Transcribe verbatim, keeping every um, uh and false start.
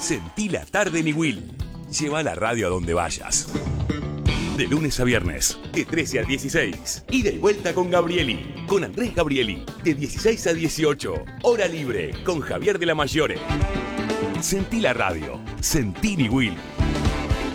Sentí la tarde en Will. Lleva la radio a donde vayas. De lunes a viernes, de trece a dieciséis. Ida y vuelta con Gabrieli. Con Andrés Gabrieli. De dieciséis a dieciocho. Hora libre con Javier de la Mayore. Sentí la radio. Sentí Will.